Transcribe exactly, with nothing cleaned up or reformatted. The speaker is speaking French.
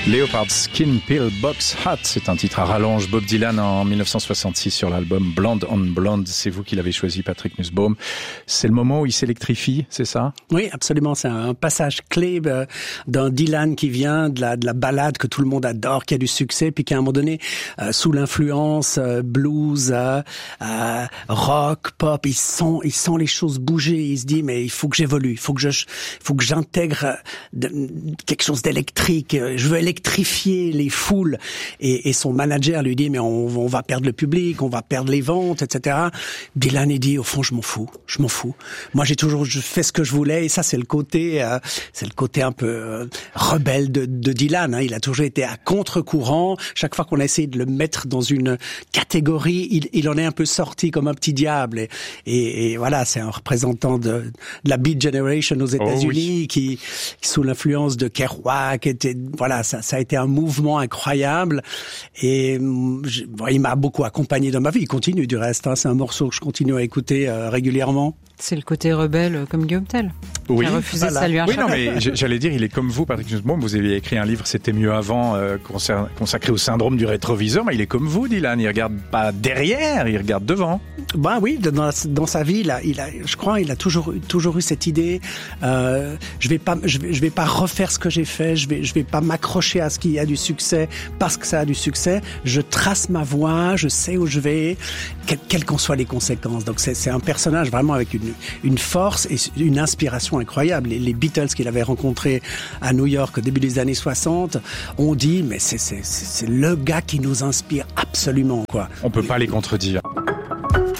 Leopard Skin Pill Box Hat, c'est un titre à rallonge. Bob Dylan en dix-neuf cent soixante-six sur l'album Blonde on Blonde. C'est vous qui l'avez choisi, Patrick Nussbaum. C'est le moment où il s'électrifie, c'est ça? Oui, absolument. C'est un passage clé d'un Dylan qui vient de la, de la ballade que tout le monde adore, qui a du succès, puis qui à un moment donné, euh, sous l'influence euh, blues, euh, euh, rock, pop, il sent, il sent les choses bouger. Il se dit, mais il faut que j'évolue, il faut que je, il faut que j'intègre de, quelque chose d'électrique. Je veux électrifier les foules. Et, et son manager lui dit, mais on, on va perdre le public, on va perdre les ventes, et cetera. Dylan, il dit, au fond, je m'en fous, je m'en fous. Moi, j'ai toujours je fais ce que je voulais. Et ça, c'est le côté, euh, c'est le côté un peu euh, rebelle de, de Dylan. Hein. Il a toujours été à contre-courant. Chaque fois qu'on a essayé de le mettre dans une catégorie, il, il en est un peu sorti comme un petit diable. Et, et, et voilà, c'est un représentant de, de la Beat Generation aux États-Unis, oh oui. qui, qui, sous l'influence de Kerouac, était, voilà, ça, ça a été un mouvement incroyable. Et je, bon, il m'a beaucoup accompagné dans ma vie. Il continue du reste. Hein. C'est un morceau que je continue à écouter euh, régulièrement. C'est le côté rebelle comme Guillaume Tell. Oui. Qui a refusé voilà. de saluer un Oui, chat. non, mais j'allais dire, il est comme vous, Patrick Nussbaum. Vous avez écrit un livre, C'était mieux avant, euh, consacré au syndrome du rétroviseur. Mais il est comme vous, Dylan. Il regarde pas derrière, il regarde devant. Ben oui, dans, dans sa vie, il a, il a, je crois, il a toujours, toujours eu cette idée. Euh, je vais pas, je vais, je vais pas refaire ce que j'ai fait. Je vais, je vais pas m'accrocher à ce qui a du succès parce que ça a du succès. Je trace ma voie, je sais où je vais, quelles quelles qu'en soient les conséquences. Donc c'est, c'est un personnage vraiment avec une, une force et une inspiration incroyable. Les, les Beatles qu'il avait rencontrés à New York au début des années soixante ont dit, mais c'est, c'est, c'est, c'est le gars qui nous inspire absolument, quoi. On peut pas les contredire.